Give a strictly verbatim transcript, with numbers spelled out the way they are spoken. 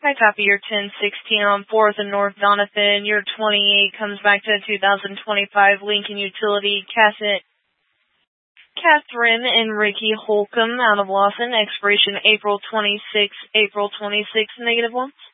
I copy your ten sixteen on fourth and North Doniphan. Your twenty-eight comes back to a two thousand twenty-five Lincoln Utility Cassette. Catherine and Ricky Holcomb out of Lawson. Expiration April twenty-sixth, April twenty-sixth, negative ones.